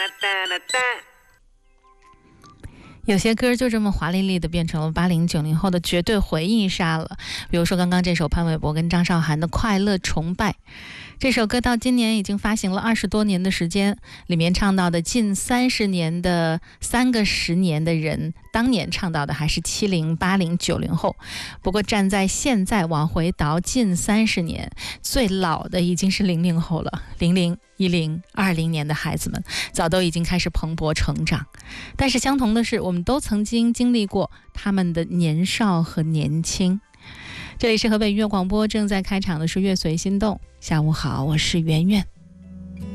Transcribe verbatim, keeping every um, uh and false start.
有些歌就这么华丽丽的变成了八零九零后的绝对回忆杀了，比如说刚刚这首潘玮柏跟张韶涵的《快乐崇拜》。这首歌到今年已经发行了二十多年的时间，里面唱到的近三十年的三个十年的人，当年唱到的还是七零、八零、九零后。不过站在现在往回倒近三十年，最老的已经是零零后了，零零、一零、二零年的孩子们早都已经开始蓬勃成长。但是相同的是，我们都曾经经历过他们的年少和年轻。这里是河北音乐广播，正在开场的是乐随心动。下午好，我是圆圆。